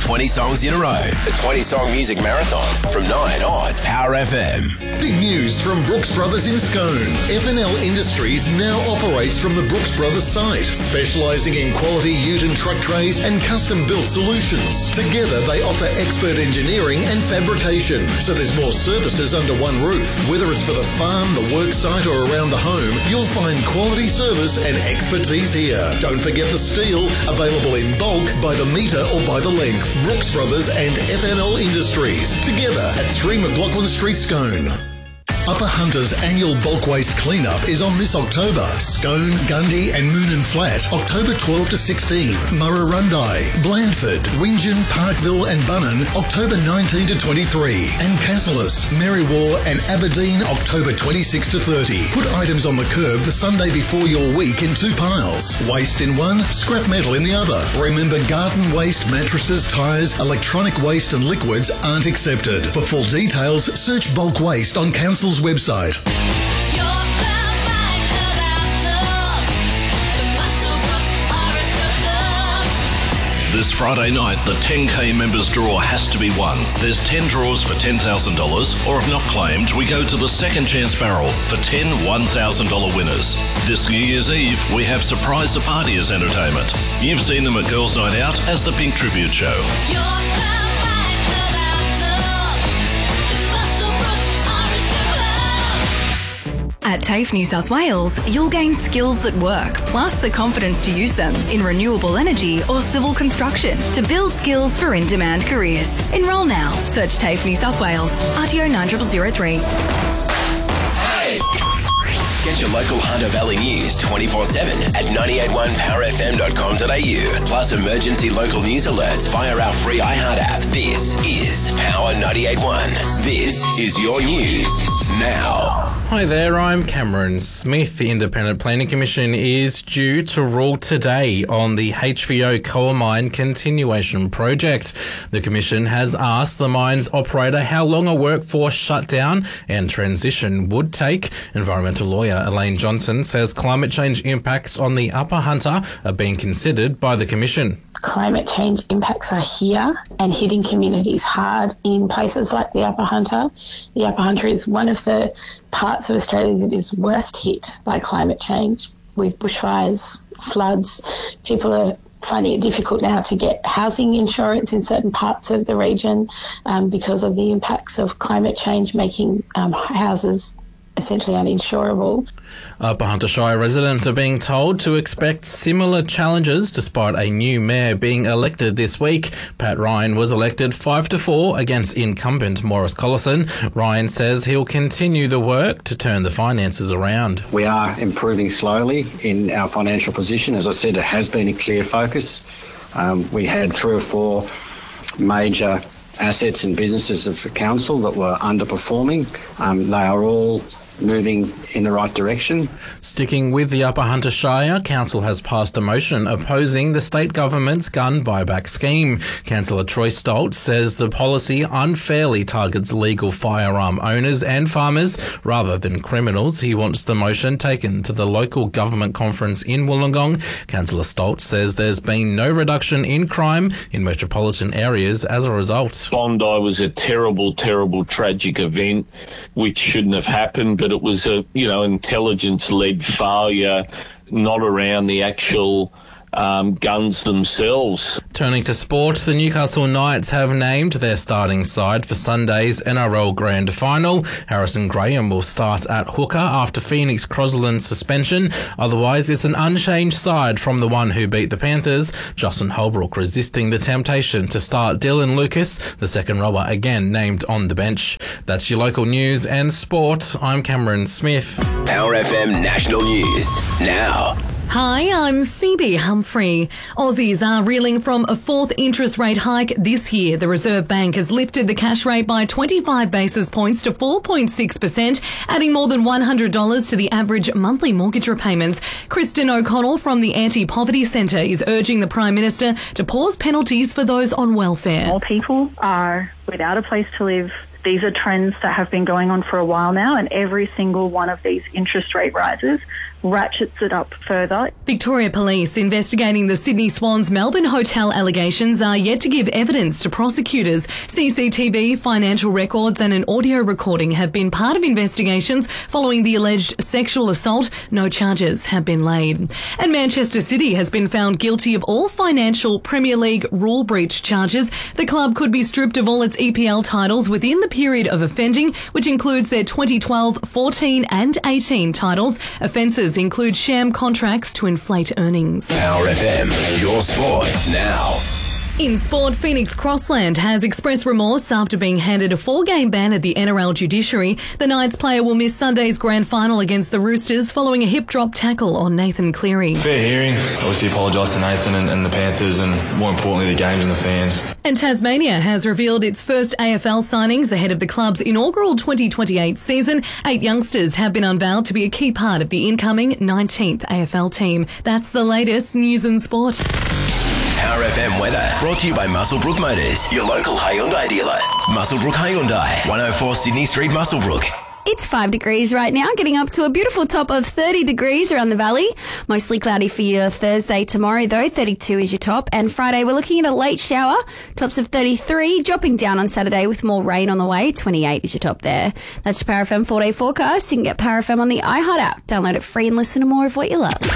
20 songs in a row. The 20-song music marathon from 9 on Power FM. Big news from Brooks Brothers in Scone. FNL Industries now operates from the Brooks Brothers site, specialising in quality ute and truck trays and custom-built solutions. Together, they offer expert engineering and fabrication, so there's more services under one roof. Whether it's for the farm, the work site or around the home, you'll find quality service and expertise here. Don't forget the steel, available in bulk, by the metre or by the length. Brooks Brothers and FNL Industries, together at 3 McLaughlin Street, Scone. Upper Hunter's annual bulk waste cleanup is on this October. Scone, Gundy and Moonan Flat, October 12 to 16. Murrurundi, Blandford, Wingen, Parkville and Bunnan, October 19 to 23. And Cassilis, Merriwar and Aberdeen, October 26 to 30. Put items on the curb the Sunday before your week in 2 piles. Waste in one, scrap metal in the other. Remember, garden waste, mattresses, tyres, electronic waste and liquids aren't accepted. For full details, search bulk waste on Council's website. This Friday night, the 10K members draw has to be won. There's 10 draws for $10,000, or if not claimed, we go to the second chance barrel for 10 $1,000 winners. This New Year's Eve, we have surprise the party as entertainment. You've seen them at Girls' Night Out as the Pink Tribute Show. At TAFE New South Wales, you'll gain skills that work, plus the confidence to use them in renewable energy or civil construction to build skills for in-demand careers. Enrol now. Search TAFE New South Wales. RTO 9003. Get your local Hunter Valley news 24/7 at 981powerfm.com.au. Plus emergency local news alerts via our free iHeart app. This is Power 98.1. This is your news now. Hi there, I'm Cameron Smith. The Independent Planning Commission is due to rule today on the HVO coal mine continuation project. The Commission has asked the mine's operator how long a workforce shutdown and transition would take. Environmental lawyer Elaine Johnson says climate change impacts on the Upper Hunter are being considered by the Commission. Climate change impacts are here and hitting communities hard in places like the Upper Hunter. The Upper Hunter is one of the parts of Australia that is worst hit by climate change, with bushfires, floods. People are finding it difficult now to get housing insurance in certain parts of the region because of the impacts of climate change making houses essentially uninsurable. Upper Hunter Shire residents are being told to expect similar challenges despite a new mayor being elected this week. Pat Ryan was elected 5-4 against incumbent Morris Collison. Ryan says he'll continue the work to turn the finances around. We are improving slowly in our financial position. As I said, it has been a clear focus. We had 3 or 4 major assets and businesses of the council that were underperforming. They are all moving in the right direction. Sticking with the Upper Hunter Shire, Council has passed a motion opposing the state government's gun buyback scheme. Councillor Troy Stoltz says the policy unfairly targets legal firearm owners and farmers rather than criminals. He wants the motion taken to the local government conference in Wollongong. Councillor Stoltz says there's been no reduction in crime in metropolitan areas as a result. Bondi was a terrible, terrible, tragic event which shouldn't have happened, but it was a, intelligence-led failure, not around the actual guns themselves. Turning to sport, the Newcastle Knights have named their starting side for Sunday's NRL Grand Final. Harrison Graham will start at hooker after Phoenix Crosland's suspension. Otherwise, it's an unchanged side from the one who beat the Panthers. Justin Holbrook resisting the temptation to start Dylan Lucas, the second rower again named on the bench. That's your local news and sport. I'm Cameron Smith. Power FM National News now. Hi, I'm Phoebe Humphrey. Aussies are reeling from a 4th interest rate hike this year. The Reserve Bank has lifted the cash rate by 25 basis points to 4.6%, adding more than $100 to the average monthly mortgage repayments. Kristen O'Connell from the Anti-Poverty Centre is urging the Prime Minister to pause penalties for those on welfare. More people are without a place to live. These are trends that have been going on for a while now, and every single one of these interest rate rises ratchets it up further. Victoria Police investigating the Sydney Swans Melbourne hotel allegations are yet to give evidence to prosecutors. CCTV, financial records and an audio recording have been part of investigations following the alleged sexual assault. No charges have been laid. And Manchester City has been found guilty of all financial Premier League rule breach charges. The club could be stripped of all its EPL titles within the period of offending, which includes their 2012, 14 and 18 titles. Offences include sham contracts to inflate earnings. Power FM, your sport now. In sport, Phoenix Crossland has expressed remorse after being handed a 4-game ban at the NRL judiciary. The Knights player will miss Sunday's grand final against the Roosters following a hip drop tackle on Nathan Cleary. Fair hearing. Obviously apologise to Nathan and the Panthers and more importantly the games and the fans. And Tasmania has revealed its first AFL signings ahead of the club's inaugural 2028 season. 8 youngsters have been unveiled to be a key part of the incoming 19th AFL team. That's the latest news and sport. Power FM weather brought to you by Muswellbrook Motors, your local Hyundai dealer. Muswellbrook Hyundai, 104 Sydney Street, Muswellbrook. It's 5 degrees right now, getting up to a beautiful top of 30 degrees around the valley. Mostly cloudy for your Thursday. Tomorrow, though, 32 is your top. And Friday, we're looking at a late shower, tops of 33, dropping down on Saturday with more rain on the way. 28 is your top there. That's your Power FM 4-day forecast. You can get Power FM on the iHeart app. Download it free and listen to more of what you love.